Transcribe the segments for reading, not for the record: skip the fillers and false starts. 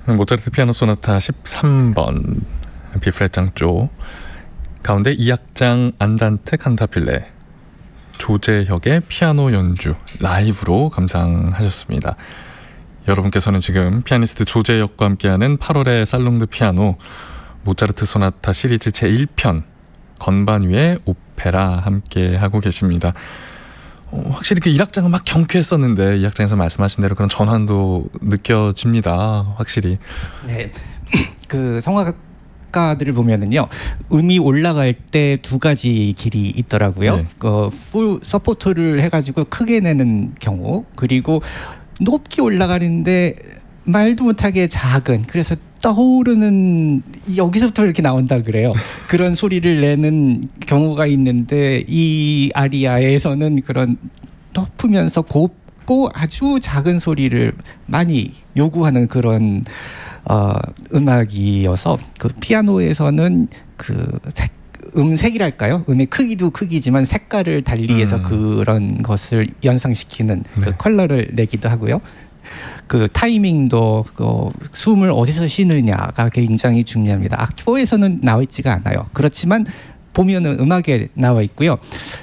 모차르트 피아노 소나타 13번 B플랫 장조 가운데 2악장 안단테 칸타빌레 조재혁의 피아노 연주 라이브로 감상하셨습니다. 여러분께서는 지금 피아니스트 조재혁과 함께하는 8월의 살롱드 피아노 모차르트 소나타 시리즈 제1편 건반 위의 오페라 함께하고 계십니다. 확실히 그 1악장은 막 경쾌했었는데 2악장에서 말씀하신 대로 그런 전환도 느껴집니다. 확실히. 네, 그 성악가들을 보면은요, 음이 올라갈 때 두 가지 길이 있더라고요. 네. 풀 서포트를 해가지고 크게 내는 경우, 그리고 높게 올라가는데 말도 못하게 작은, 그래서 떠오르는, 여기서부터 이렇게 나온다 그래요. 그런 소리를 내는 경우가 있는데 이 아리아에서는 그런 높으면서 곱고 아주 작은 소리를 많이 요구하는 그런 음악이어서 그 피아노에서는 그 음색이랄까요? 음의 크기도 크기지만 색깔을 달리해서 그런 것을 연상시키는 그 컬러를 내기도 하고요. 그 타이밍도 그 숨을 어디서 쉬느냐가 굉장히 중요합니다. 악보에서는 나와 있지가 않아요. 그렇지만 보면은 음악에 나와 있고요.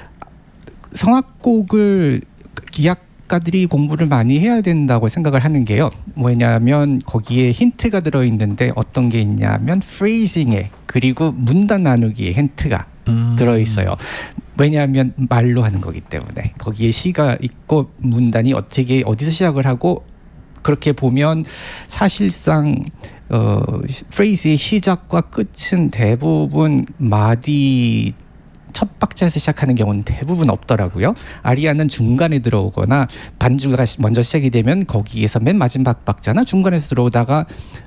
성악곡을 기악가들이 공부를 많이 해야 된다고 생각을 하는 게요. 뭐냐면 거기에 힌트가 들어 있는데 어떤 게 있냐면 프레이징에 그리고 문단 나누기에 힌트가 들어 있어요. 왜냐하면 말로 하는 거기 때문에 거기에 시가 있고 문단이 어떻게 어디서 시작을 하고 그렇게 보면 사실상 프레이즈의 시작과 끝은 대부분 마디 첫 박자에서 시작하는 경우는 대부분 없더라고요. 아리아는 중간에 들어오거나 반주가 먼저 시작이 되면 거기에서 맨 마지막 박자나 중간에서 들어오다가